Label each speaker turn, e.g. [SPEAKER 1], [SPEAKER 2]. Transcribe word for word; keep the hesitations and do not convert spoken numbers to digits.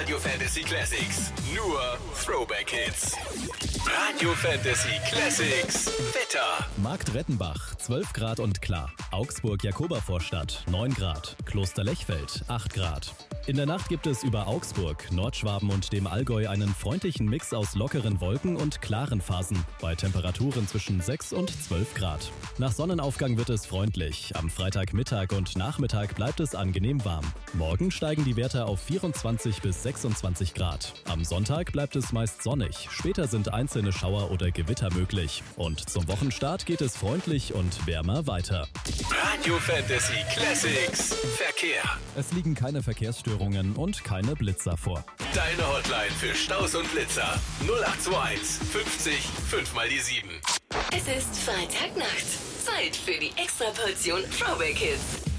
[SPEAKER 1] Radio Fantasy Classics. Nur Throwback Hits. Radio Fantasy Classics. Wetter.
[SPEAKER 2] Markt Rettenbach, zwölf Grad und klar. Augsburg-Jakobervorstadt, neun Grad. Kloster-Lechfeld, acht Grad. In der Nacht gibt es über Augsburg, Nordschwaben und dem Allgäu einen freundlichen Mix aus lockeren Wolken und klaren Phasen, bei Temperaturen zwischen sechs und zwölf Grad. Nach Sonnenaufgang wird es freundlich. Am Freitagmittag und Nachmittag bleibt es angenehm warm. Morgen steigen die Werte auf vierundzwanzig bis sechsundzwanzig Grad. Am Sonntag bleibt es meist sonnig. Später sind einzelne Schauer oder Gewitter möglich. Und zum Wochenstart geht es freundlich und wärmer weiter.
[SPEAKER 1] Radio Fantasy Classics. Verkehr.
[SPEAKER 2] Es liegen keine Verkehrsstörungen und keine Blitzer vor.
[SPEAKER 1] Deine Hotline für Staus und Blitzer. null acht zwei eins fünfzig fünf mal die sieben.
[SPEAKER 3] Es ist Freitagnacht. Zeit für die Extraportion Throwback Hits.